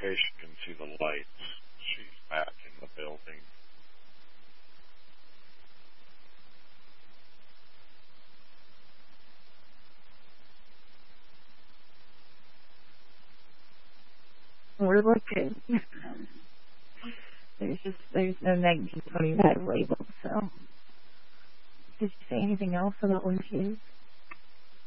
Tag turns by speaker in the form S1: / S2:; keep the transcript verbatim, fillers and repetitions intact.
S1: case you can see the lights. She's back in the building.
S2: We're looking. There's just, there's no nineteen twenty-five label, so. Did you say anything else about when she is?